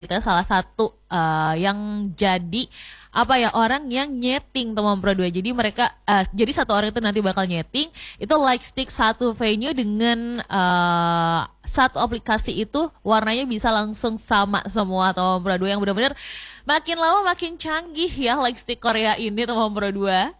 kita salah satu yang jadi apa ya orang yang nyeting teman Pro 2. Jadi mereka jadi satu orang itu nanti bakal nyeting itu light stick satu venue dengan satu aplikasi itu warnanya bisa langsung sama semua teman Pro 2 yang benar-benar makin lama makin canggih ya light stick Korea ini teman Pro 2.